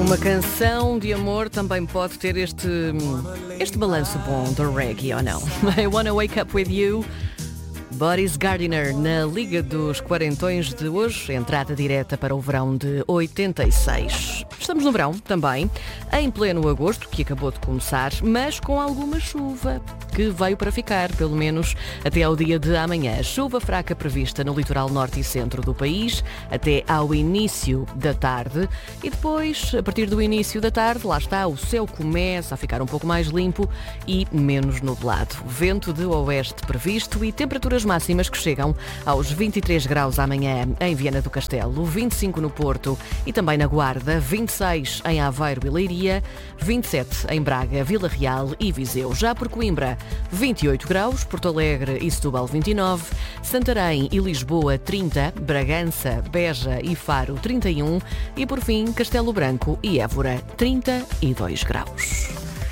Uma canção de amor também pode ter este balanço bom do reggae, ou não? I Wanna Wake Up With You, Boris Gardiner, na Liga dos Quarentões de hoje, entrada direta para o verão de 86. Estamos no verão também, em pleno agosto, que acabou de começar, mas com alguma chuva, que veio para ficar, pelo menos até ao dia de amanhã. Chuva fraca prevista no litoral norte e centro do país, até ao início da tarde. E depois, a partir do início da tarde, lá está, o céu começa a ficar um pouco mais limpo e menos nublado. Vento de oeste previsto e temperaturas máximas que chegam aos 23 graus amanhã em Viana do Castelo, 25 no Porto e também na Guarda, 26 em Aveiro e Leiria, 27 em Braga, Vila Real e Viseu. Já por Coimbra, 28 graus, Porto Alegre e Setúbal 29, Santarém e Lisboa 30, Bragança, Beja e Faro 31 e por fim Castelo Branco e Évora 32 graus.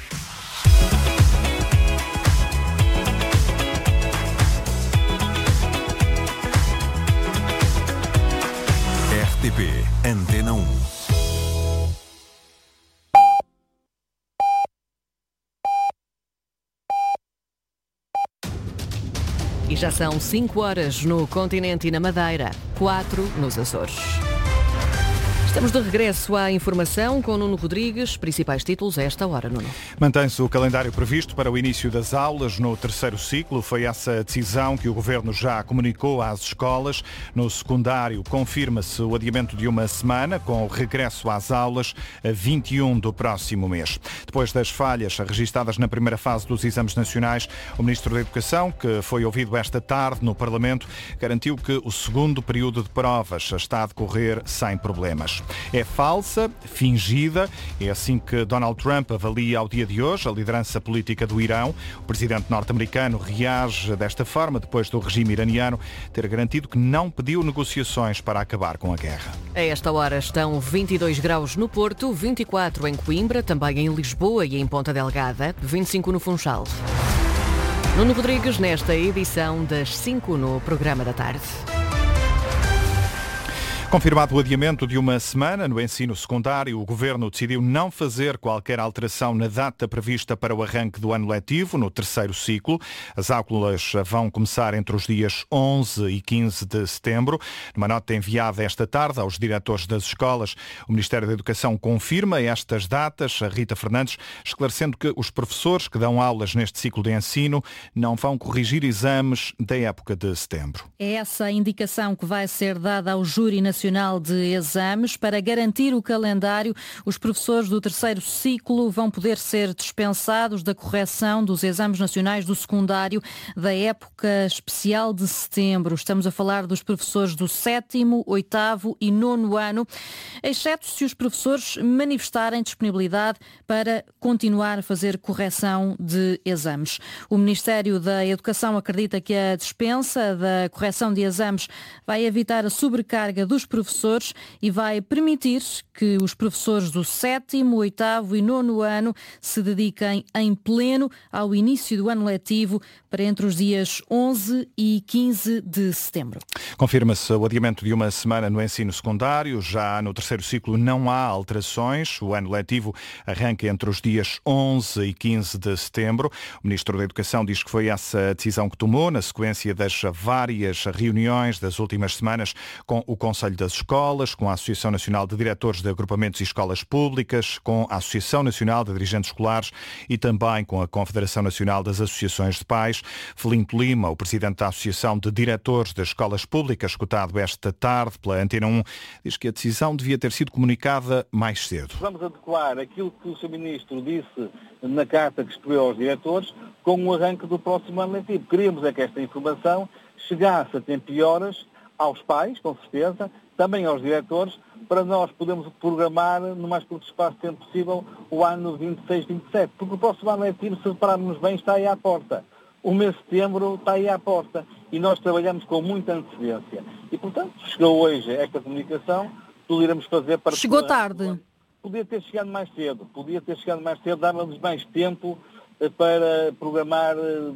RTP Antena 1. E já são 5 horas no continente e na Madeira, 4 nos Açores. Estamos de regresso à informação com Nuno Rodrigues. Principais títulos a esta hora, Nuno. Mantém-se o calendário previsto para o início das aulas no terceiro ciclo. Foi essa a decisão que o Governo já comunicou às escolas. No secundário, confirma-se o adiamento de uma semana, com o regresso às aulas a 21 do próximo mês. Depois das falhas registadas na primeira fase dos exames nacionais, o Ministro da Educação, que foi ouvido esta tarde no Parlamento, garantiu que o segundo período de provas está a decorrer sem problemas. É falsa, fingida, é assim que Donald Trump avalia ao dia de hoje a liderança política do Irão. O presidente norte-americano reage desta forma depois do regime iraniano ter garantido que não pediu negociações para acabar com a guerra. A esta hora estão 22 graus no Porto, 24 em Coimbra, também em Lisboa e em Ponta Delgada, 25 no Funchal. Nuno Rodrigues nesta edição das 5 no Programa da Tarde. Confirmado o adiamento de uma semana no ensino secundário, o Governo decidiu não fazer qualquer alteração na data prevista para o arranque do ano letivo, no terceiro ciclo. As aulas vão começar entre os dias 11 e 15 de setembro. Numa nota enviada esta tarde aos diretores das escolas, o Ministério da Educação confirma estas datas. A Rita Fernandes esclarecendo que os professores que dão aulas neste ciclo de ensino não vão corrigir exames da época de setembro. É essa a indicação que vai ser dada ao Júri Nacional de Exames. Para garantir o calendário, os professores do terceiro ciclo vão poder ser dispensados da correção dos exames nacionais do secundário da época especial de setembro. Estamos a falar dos professores do 7º, 8º e 9º ano, exceto se os professores manifestarem disponibilidade para continuar a fazer correção de exames. O Ministério da Educação acredita que a dispensa da correção de exames vai evitar a sobrecarga dos professores e vai permitir que os professores do 7º, 8º e 9º ano se dediquem em pleno ao início do ano letivo para entre os dias 11 e 15 de setembro. Confirma-se o adiamento de uma semana no ensino secundário. Já no terceiro ciclo não há alterações. O ano letivo arranca entre os dias 11 e 15 de setembro. O Ministro da Educação diz que foi essa a decisão que tomou na sequência das várias reuniões das últimas semanas com o Conselho das Escolas, com a Associação Nacional de Diretores de Agrupamentos e Escolas Públicas, com a Associação Nacional de Dirigentes Escolares e também com a Confederação Nacional das Associações de Pais. Felinto Lima, o presidente da Associação de Diretores das Escolas Públicas, escutado esta tarde pela Antena 1, diz que a decisão devia ter sido comunicada mais cedo. Vamos adequar aquilo que o Sr. Ministro disse na carta que escreveu aos diretores com o arranque do próximo ano letivo. Queríamos é que esta informação chegasse a tempo e horas aos pais, com certeza, também aos diretores, para nós podermos programar no mais curto espaço de tempo possível o ano 26-27, porque o próximo ano letivo, se repararmos bem, está aí à porta. O mês de setembro está aí à porta e nós trabalhamos com muita antecedência. E, portanto, chegou hoje esta comunicação, tudo iremos fazer para... Chegou tarde. Podia ter chegado mais cedo, dava-nos mais tempo para programar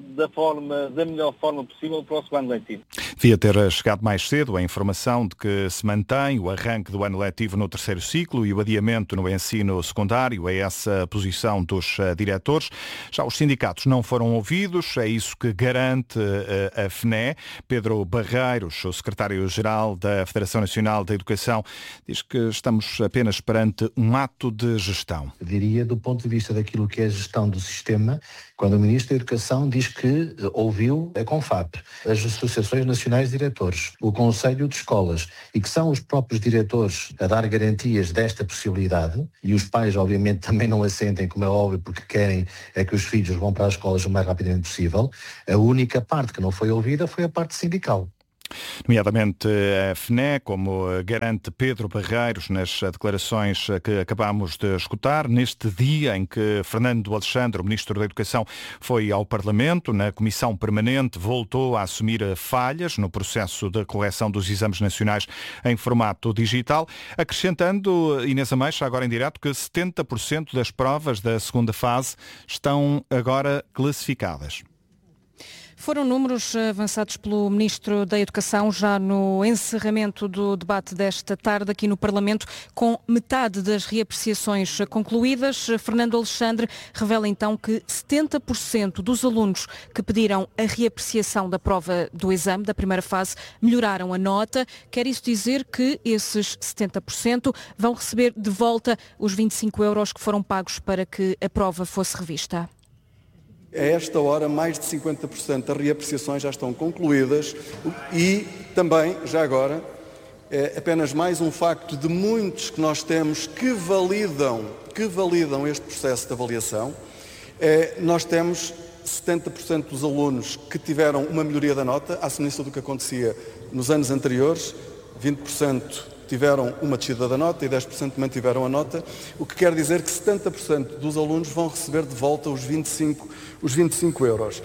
da melhor forma possível o próximo ano letivo. Devia ter chegado mais cedo a informação de que se mantém o arranque do ano letivo no terceiro ciclo e o adiamento no ensino secundário. É essa posição dos diretores. Já os sindicatos não foram ouvidos, é isso que garante a FNE. Pedro Barreiros, o secretário-geral da Federação Nacional da Educação, diz que estamos apenas perante um ato de gestão. Eu diria, do ponto de vista daquilo que é a gestão do sistema, quando o Ministro da Educação diz que ouviu a CONFAP, as Associações Nacionais de Diretores, o Conselho de Escolas, e que são os próprios diretores a dar garantias desta possibilidade, e os pais obviamente também não assentem, como é óbvio, porque querem é que os filhos vão para as escolas o mais rapidamente possível, a única parte que não foi ouvida foi a parte sindical. Nomeadamente a FNE, como garante Pedro Barreiros nas declarações que acabamos de escutar, neste dia em que Fernando Alexandre, o Ministro da Educação, foi ao Parlamento, na Comissão Permanente, voltou a assumir falhas no processo de correção dos exames nacionais em formato digital, acrescentando, Inês Ameixa, agora em direto, que 70% das provas da segunda fase estão agora classificadas. Foram números avançados pelo Ministro da Educação já no encerramento do debate desta tarde aqui no Parlamento, com metade das reapreciações concluídas. Fernando Alexandre revela então que 70% dos alunos que pediram a reapreciação da prova do exame da primeira fase melhoraram a nota. Quer isso dizer que esses 70% vão receber de volta os 25 € que foram pagos para que a prova fosse revista? A esta hora, mais de 50% das reapreciações já estão concluídas e também, já agora, é apenas mais um facto de muitos que nós temos que validam este processo de avaliação. Nós temos 70% dos alunos que tiveram uma melhoria da nota, à semelhança do que acontecia nos anos anteriores, 20% tiveram uma descida da nota e 10% mantiveram a nota, o que quer dizer que 70% dos alunos vão receber de volta os 25 €.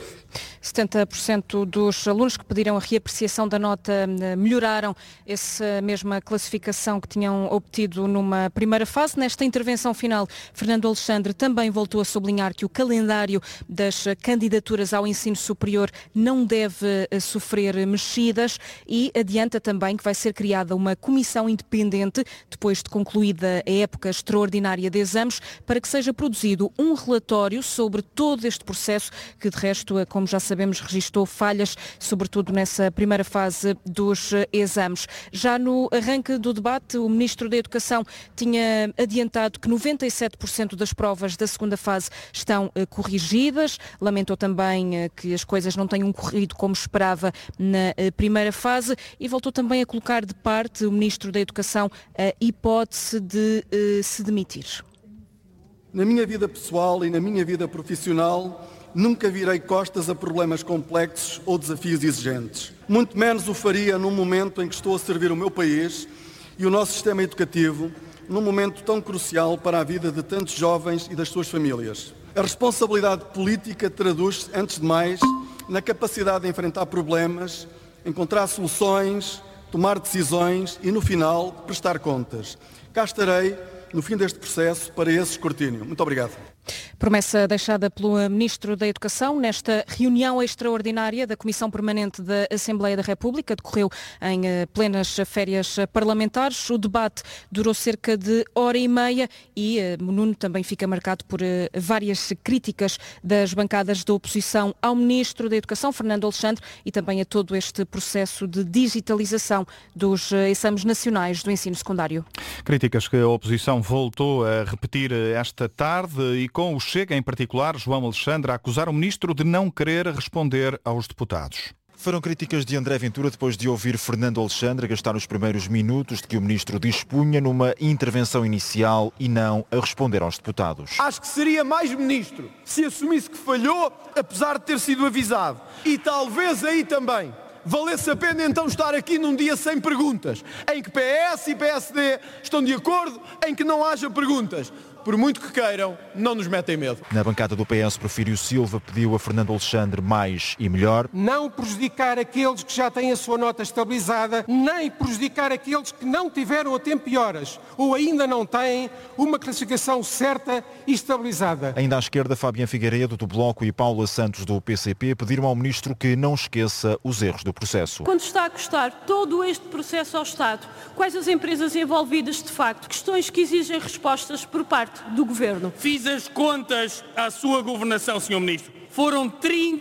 70% dos alunos que pediram a reapreciação da nota melhoraram essa mesma classificação que tinham obtido numa primeira fase. Nesta intervenção final, Fernando Alexandre também voltou a sublinhar que o calendário das candidaturas ao ensino superior não deve sofrer mexidas e adianta também que vai ser criada uma comissão independente, depois de concluída a época extraordinária de exames, para que seja produzido um relatório sobre todo este processo, que de resto, como já sabemos, registou falhas, sobretudo nessa primeira fase dos exames. Já no arranque do debate, o Ministro da Educação tinha adiantado que 97% das provas da segunda fase estão corrigidas. Lamentou também que as coisas não tenham corrido como esperava na primeira fase e voltou também a colocar de parte o Ministro da Educação a hipótese de se demitir. Na minha vida pessoal e na minha vida profissional, nunca virei costas a problemas complexos ou desafios exigentes. Muito menos o faria num momento em que estou a servir o meu país e o nosso sistema educativo, num momento tão crucial para a vida de tantos jovens e das suas famílias. A responsabilidade política traduz-se, antes de mais, na capacidade de enfrentar problemas, encontrar soluções, tomar decisões e, no final, prestar contas. Cá estarei, no fim deste processo, para esse escrutínio. Muito obrigado. Promessa deixada pelo Ministro da Educação nesta reunião extraordinária da Comissão Permanente da Assembleia da República. Decorreu em plenas férias parlamentares. O debate durou cerca de hora e meia e Nuno também fica marcado por várias críticas das bancadas da oposição ao Ministro da Educação, Fernando Alexandre, e também a todo este processo de digitalização dos exames nacionais do ensino secundário. Críticas que a oposição voltou a repetir esta tarde e com o Chega, em particular, João Alexandre, a acusar o Ministro de não querer responder aos deputados. Foram críticas de André Ventura depois de ouvir Fernando Alexandre gastar os primeiros minutos de que o Ministro dispunha numa intervenção inicial e não a responder aos deputados. Acho que seria mais Ministro se assumisse que falhou, apesar de ter sido avisado. E talvez aí também valesse a pena então estar aqui num dia sem perguntas, em que PS e PSD estão de acordo, em que não haja perguntas. Por muito que queiram, não nos metem medo. Na bancada do PS, Porfírio Silva pediu a Fernando Alexandre mais e melhor. Não prejudicar aqueles que já têm a sua nota estabilizada, nem prejudicar aqueles que não tiveram a tempo e horas ou ainda não têm uma classificação certa e estabilizada. Ainda à esquerda, Fabián Figueiredo, do Bloco, e Paula Santos, do PCP, pediram ao Ministro que não esqueça os erros do processo. Quando está a custar todo este processo ao Estado, quais as empresas envolvidas de facto? Questões que exigem respostas por parte do Governo. Fiz as contas à sua governação, Sr. Ministro. Foram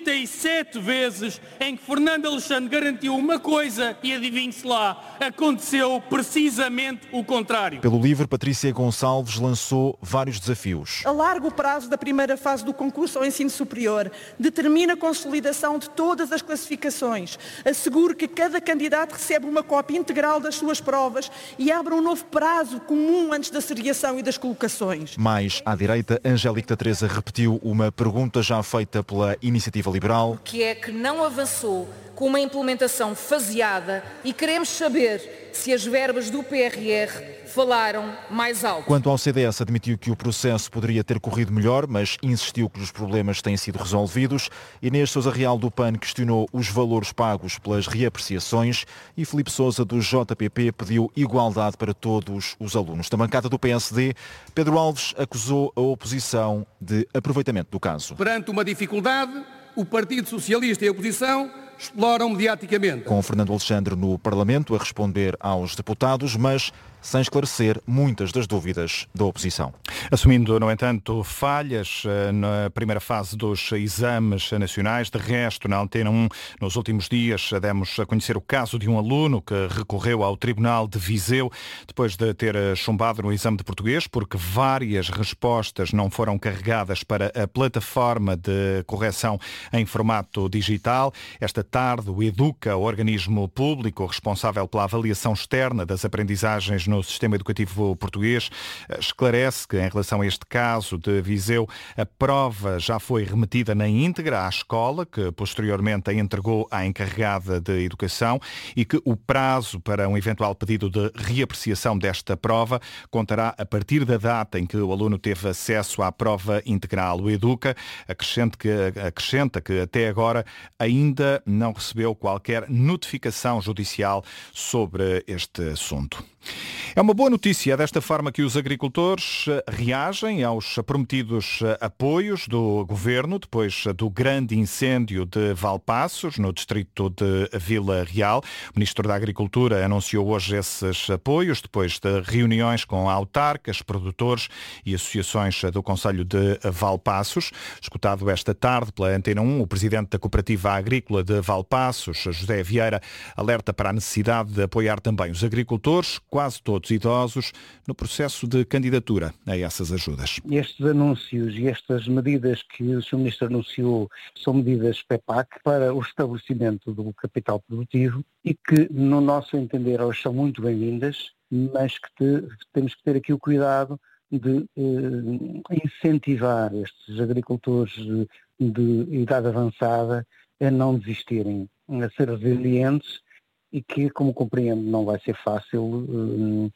37 vezes em que Fernando Alexandre garantiu uma coisa e, adivinhe-se lá, aconteceu precisamente o contrário. Pelo LIVRE, Patrícia Gonçalves lançou vários desafios. Alarga o prazo da primeira fase do concurso ao ensino superior, determina a consolidação de todas as classificações, assegure que cada candidato recebe uma cópia integral das suas provas e abra um novo prazo comum antes da seriação e das colocações. Mais à direita, Angélica Teresa repetiu uma pergunta já feita pela Iniciativa Liberal. Que é que não avançou com uma implementação faseada e queremos saber se as verbas do PRR falaram mais alto. Quanto ao CDS, admitiu que o processo poderia ter corrido melhor, mas insistiu que os problemas têm sido resolvidos. Inês Sousa Real, do PAN, questionou os valores pagos pelas reapreciações e Filipe Sousa, do JPP, pediu igualdade para todos os alunos. Da bancada do PSD, Pedro Alves acusou a oposição de aproveitamento do caso. Perante uma dificuldade, o Partido Socialista e a oposição exploram mediaticamente. Com Fernando Alexandre no Parlamento a responder aos deputados, mas sem esclarecer muitas das dúvidas da oposição. Assumindo, no entanto, falhas na primeira fase dos exames nacionais. De resto, na Antena 1, nos últimos dias, demos a conhecer o caso de um aluno que recorreu ao Tribunal de Viseu depois de ter chumbado no exame de português, porque várias respostas não foram carregadas para a plataforma de correção em formato digital. Esta tarde, o Educa, o organismo público responsável pela avaliação externa das aprendizagens no sistema educativo português, esclarece que, em relação a este caso de Viseu, a prova já foi remetida na íntegra à escola, que posteriormente a entregou à encarregada de educação, e que o prazo para um eventual pedido de reapreciação desta prova contará a partir da data em que o aluno teve acesso à prova integral. O Educa acrescenta que até agora ainda não recebeu qualquer notificação judicial sobre este assunto. É uma boa notícia desta forma que os agricultores reagem aos prometidos apoios do Governo depois do grande incêndio de Valpaços, no distrito de Vila Real. O Ministro da Agricultura anunciou hoje esses apoios depois de reuniões com autarcas, produtores e associações do Concelho de Valpaços. Escutado esta tarde pela Antena 1, o Presidente da Cooperativa Agrícola de Valpaços, José Vieira, alerta para a necessidade de apoiar também os agricultores, quase todos idosos, no processo de candidatura a essas ajudas. Estes anúncios e estas medidas que o Sr. Ministro anunciou são medidas PEPAC para o estabelecimento do capital produtivo e que, no nosso entender, elas são muito bem-vindas, mas que temos que ter aqui o cuidado de incentivar estes agricultores de idade avançada a não desistirem, a ser resilientes, e que, como compreendo, não vai ser fácil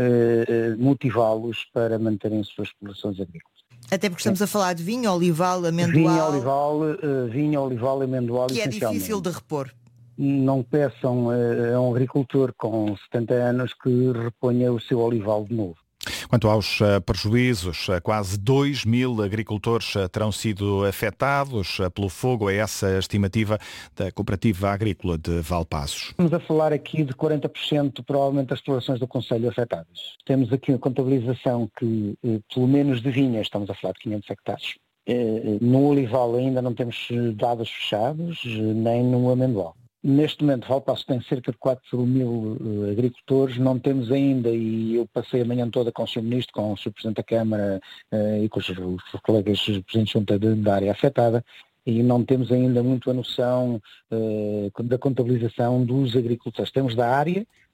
motivá-los para manterem as suas explorações agrícolas. Até porque estamos a falar de vinho, olival, amendoal... Vinho, olival e amendoal, que é difícil de repor. Não peçam a um agricultor com 70 anos que reponha o seu olival de novo. Quanto aos prejuízos, quase 2.000 agricultores terão sido afetados pelo fogo. É essa a estimativa da Cooperativa Agrícola de Valpaços. Estamos a falar aqui de 40% provavelmente das explorações do Concelho afetadas. Temos aqui a contabilização que, pelo menos de vinhas, estamos a falar de 500 hectares. No olival ainda não temos dados fechados, nem no amendoal. Neste momento, Valpaços tem cerca de 4.000 agricultores, não temos ainda, e eu passei a manhã toda com o Sr. Ministro, com o Sr. Presidente da Câmara e com os colegas Presidentes Junta da área afetada, e não temos ainda muito a noção da contabilização dos agricultores. Temos da área,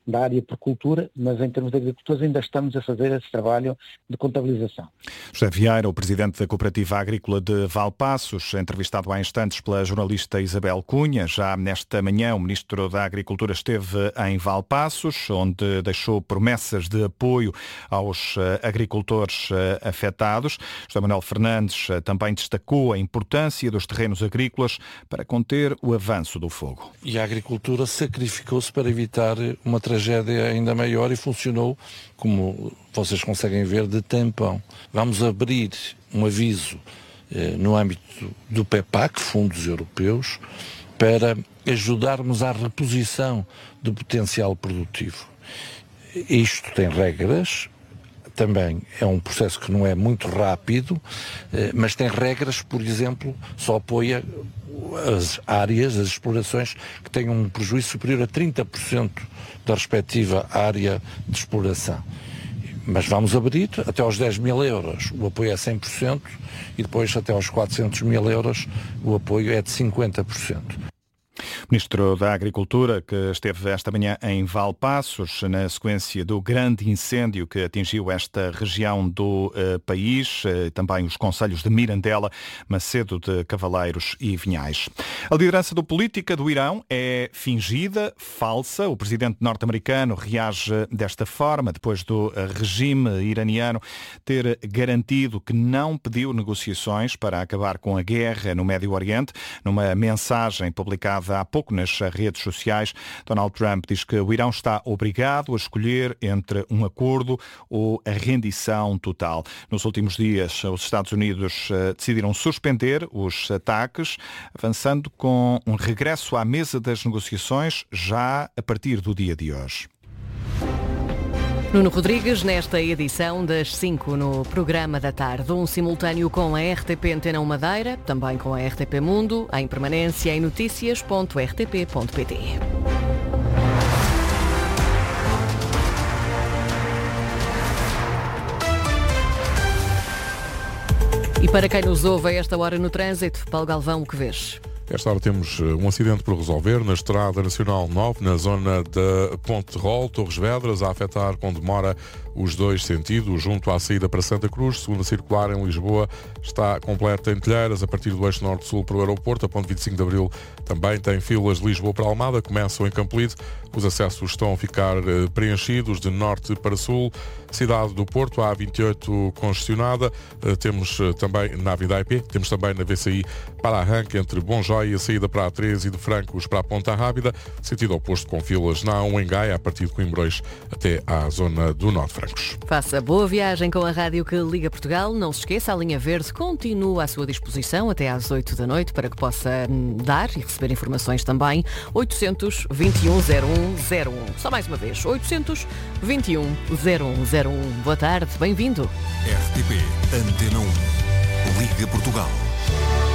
da área porcultura, mas em termos de agricultores ainda estamos a fazer esse trabalho de contabilização. José Vieira, o presidente da Cooperativa Agrícola de Valpaços, entrevistado há instantes pela jornalista Isabel Cunha. Já nesta manhã o Ministro da Agricultura esteve em Valpaços, onde deixou promessas de apoio aos agricultores afetados. José Manuel Fernandes também destacou a importância dos terrenos agrícolas para conter o avanço do fogo. E a agricultura sacrificou-se para evitar uma tragédia ainda maior e funcionou, como vocês conseguem ver, de tampão. Vamos abrir um aviso no âmbito do PEPAC, fundos europeus, para ajudarmos à reposição do potencial produtivo. Isto tem regras. Também é um processo que não é muito rápido, mas tem regras, por exemplo, só apoia as áreas, as explorações que tenham um prejuízo superior a 30% da respectiva área de exploração. Mas vamos abrir até aos 10 mil euros, o apoio é 100%, e depois até aos 400 mil euros o apoio é de 50%. O Ministro da Agricultura, que esteve esta manhã em Valpaços, na sequência do grande incêndio que atingiu esta região do país, também os concelhos de Mirandela, Macedo de Cavaleiros e Vinhais. A liderança do política do Irão é fingida, falsa. O presidente norte-americano reage desta forma, depois do regime iraniano ter garantido que não pediu negociações para acabar com a guerra no Médio Oriente. Numa mensagem publicada há pouco nas redes sociais, Donald Trump diz que o Irão está obrigado a escolher entre um acordo ou a rendição total. Nos últimos dias, os Estados Unidos decidiram suspender os ataques, avançando com um regresso à mesa das negociações já a partir do dia de hoje. Nuno Rodrigues, nesta edição das 5 no programa da tarde, um simultâneo com a RTP Antena 1 Madeira, também com a RTP Mundo, em permanência em noticias.rtp.pt. E para quem nos ouve a esta hora no trânsito, Paulo Galvão, o que vês? Esta hora temos um acidente por resolver na Estrada Nacional 9, na zona da Ponte de Rol, Torres Vedras, a afetar com demora os dois sentidos, junto à saída para Santa Cruz. Segunda circular em Lisboa está completa em Telheiras, a partir do eixo norte-sul para o aeroporto. A ponte 25 de Abril também tem filas de Lisboa para Almada, começam em Campolide. Os acessos estão a ficar preenchidos de norte para sul. Cidade do Porto, a A28 congestionada. Temos também na Avenida IP, temos também na VCI para arranque entre Bom Joia, a saída para a 13 e de Francos para a Ponta Rábida. Sentido oposto com filas na A1 em Gaia, a partir de Coimbrões até à zona do Norte Francos. Faça boa viagem com a rádio que liga Portugal. Não se esqueça, a linha verde continua à sua disposição até às 8 da noite para que possa dar e receber informações também. 821-0101. Só mais uma vez, 821-0101. Boa tarde, bem-vindo. RTP Antena 1. Liga Portugal.